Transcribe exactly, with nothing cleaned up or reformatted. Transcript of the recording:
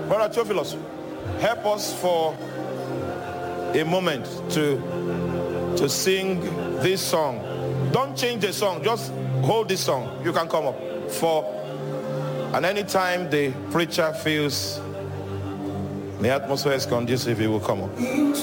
Brother Theophilus, help us for a moment to, to sing this song. Don't change the song, just hold this song. You can come up. For, and anytime the preacher feels the atmosphere is conducive, he will come up.